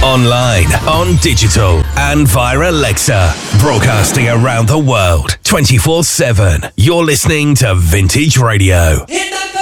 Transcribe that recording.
Online, on digital, and via Alexa. Broadcasting around the world, 24/7. You're listening to Vintage Radio.